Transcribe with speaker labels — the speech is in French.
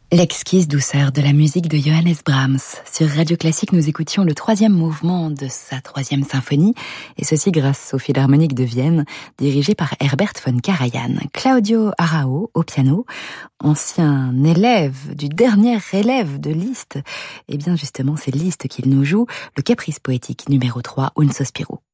Speaker 1: L'exquise douceur de la musique de Johannes Brahms. Sur Radio Classique, nous écoutions le 3e mouvement de sa 3e symphonie, et ceci grâce au Philharmonique de Vienne, dirigé par Herbert von Karajan. Claudio Arrau, au piano, ancien élève du dernier élève de Liszt. Et bien justement, c'est Liszt qu'il nous joue, le caprice poétique numéro 3, Un sospiro.